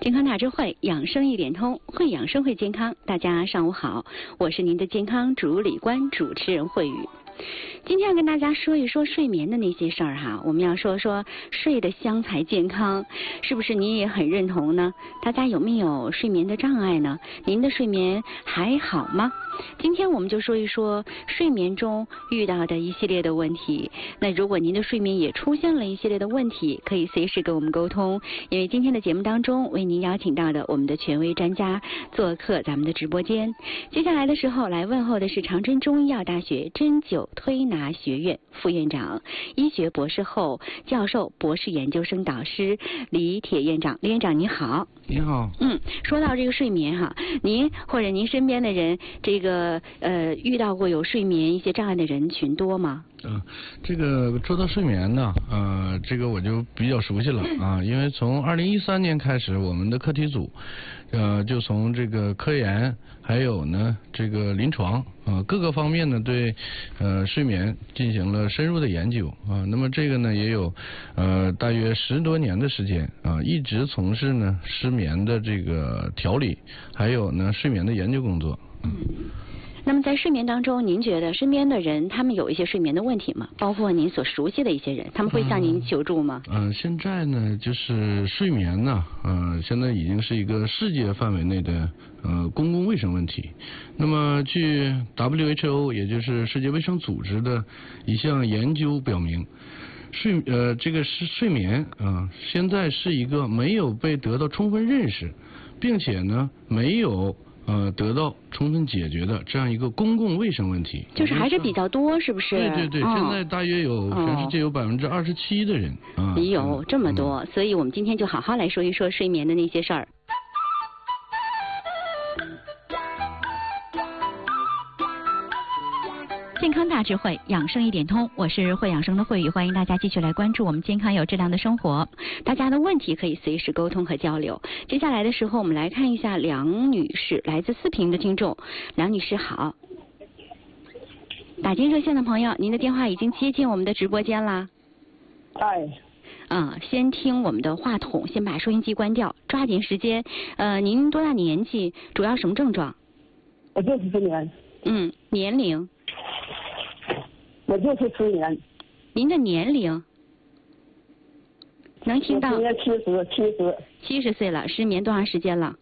健康大智慧，养生一点通，会养生会健康。大家上午好，我是您的健康主理官主持人慧宇。今天要跟大家说一说睡眠的那些事儿哈，我们要说说睡得香才健康，是不是你也很认同呢？大家有没有睡眠的障碍呢？您的睡眠还好吗？今天我们就说一说睡眠中遇到的一系列的问题。那如果您的睡眠也出现了一系列的问题，可以随时跟我们沟通。因为今天的节目当中为您邀请到的我们的权威专家做客咱们的直播间。接下来的时候来问候的是长春中医药大学针灸推拿学院副院长、医学博士后、教授、博士研究生导师李铁院长。李院长你好。 你好。 说到这个睡眠哈，您或者您身边的人，遇到过有睡眠一些障碍的人群多吗？ 这个说到睡眠呢，这个我就比较熟悉了啊，因为从2013年开始，我们的课题组，就从这个科研，还有呢这个临床各个方面呢对睡眠进行了深入的研究啊。那么这个呢也有大约10多年的时间啊，一直从事呢失眠的这个调理，还有呢睡眠的研究工作。 那么在睡眠当中，您觉得身边的人他们有一些睡眠的问题吗？包括您所熟悉的一些人，他们会向您求助吗？ 现在呢，就是睡眠呢，现在已经是一个世界范围内的公共卫生问题。那么据 WHO 也就是世界卫生组织的一项研究表明，这个睡眠现在是一个没有被得到充分认识，并且呢没有得到充分解决的这样一个公共卫生问题， 就是还是比较多，是不是？ 对，现在大约有全世界有27%的人有这么多，所以我们今天就好好来说一说睡眠的那些事儿。健康大智慧，养生一点通，我是会养生的慧宇，欢迎大家继续来关注我们健康有质量的生活。大家的问题可以随时沟通和交流。接下来的时候，我们来看一下梁女士，来自四平的听众。梁女士好，打进热线的朋友，您的电话已经接进我们的直播间啦。先听我们的话筒，先把收音机关掉，抓紧时间。您多大年纪？主要什么症状？ 我就是失眠。 年龄？ 我就是失眠。 您的年龄？能听到？ 今年70岁了。 70岁了，失眠多长时间了